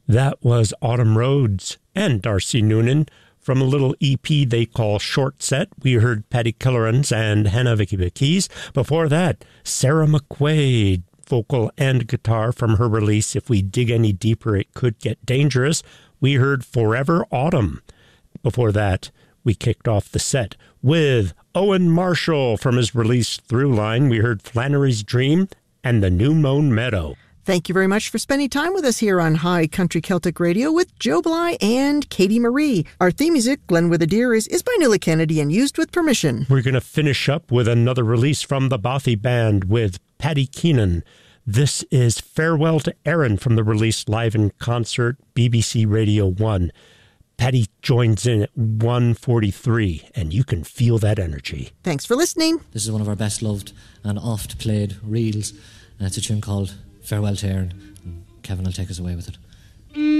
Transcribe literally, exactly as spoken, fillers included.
That was Autumn Rhodes and Darcy Noonan. From a little E P they call Short Set, we heard Paddy Killerans and Hannah Vicky Keys. Before that, Sarah McQuaid, vocal and guitar from her release If We Dig Any Deeper It Could Get Dangerous. We heard Forever Autumn. Before that, we kicked off the set with Owen Marshall from his release Throughline. We heard Flannery's Dream and The New Mown Meadow. Thank you very much for spending time with us here on High Country Celtic Radio with Joe Bly and Katie Marie. Our theme music, Glen with a Deer, is, is by Nuala Kennedy and used with permission. We're going to finish up with another release from the Bothy Band with Paddy Keenan. This is Farewell to Erin from the release Live in Concert, B B C Radio one. Paddy joins in at one forty-three, and you can feel that energy. Thanks for listening. This is one of our best loved and oft played reels, and it's a tune called Farewell to Erin. Kevin will take us away with it.